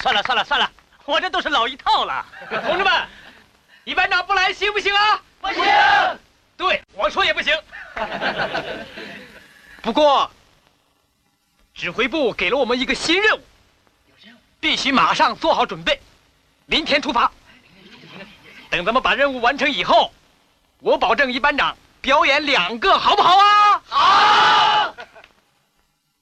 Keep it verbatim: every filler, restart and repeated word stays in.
算了算了算了，我这都是老一套了。 同志们，一班长不来行不行啊？ 不行。 对，我说也不行。不过，指挥部给了我们一个新任务，必须马上做好准备，明天出发。等咱们把任务完成以后，我保证一班长表演两个，好不好啊？